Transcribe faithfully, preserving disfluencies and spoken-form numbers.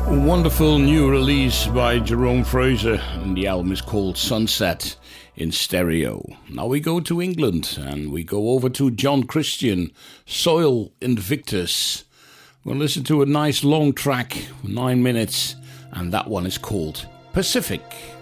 Wonderful new release by Jerome Fraser, and the album is called Sunset in Stereo. Now we go to England and we go over to John Christian, Soil Invictus. We'll listen to a nice long track, nine minutes, and that one is called Pacific.